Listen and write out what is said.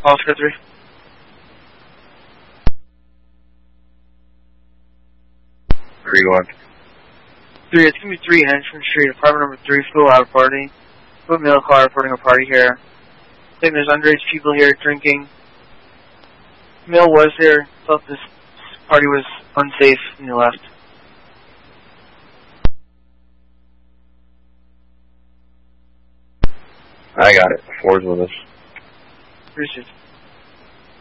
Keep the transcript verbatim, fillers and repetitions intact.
Oscar three. three one. Three, it's going to be three Henchman Street, apartment number three, full out party. Full male car reporting a party here. I think there's underage people here drinking. Male was here, thought this party was unsafe, and he left. I got it. Four's with us. Appreciate it.